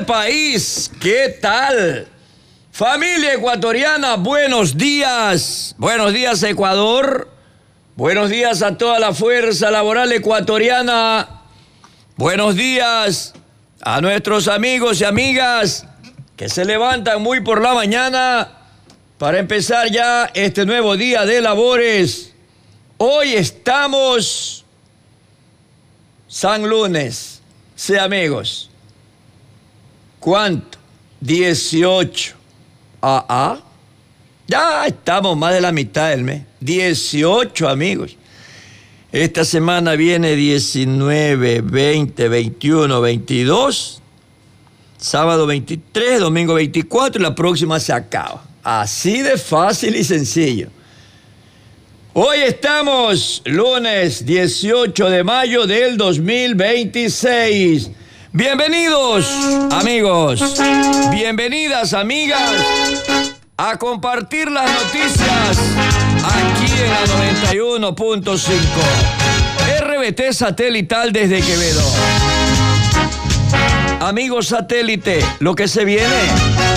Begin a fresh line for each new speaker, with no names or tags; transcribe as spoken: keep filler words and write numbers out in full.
país, ¿qué tal? Familia ecuatoriana, buenos días. Buenos días, Ecuador. Buenos días a toda la fuerza laboral ecuatoriana. Buenos días a nuestros amigos y amigas que se levantan muy por la mañana para empezar ya este nuevo día de labores. Hoy estamos San Lunes. Sí, amigos. ¿Cuánto? dieciocho. Ah, ah. Ya estamos más de la mitad del mes. dieciocho, amigos. Esta semana viene diecinueve, veinte, veintiuno, veintidós. Sábado veintitrés, domingo veinticuatro y la próxima se acaba. Así de fácil y sencillo. Hoy estamos lunes dieciocho de mayo del dos mil veintiséis. Bienvenidos, amigos. Bienvenidas, amigas, a compartir las noticias aquí en la noventa y uno punto cinco. R B T satelital desde Quevedo. Amigos satélite, lo que se viene.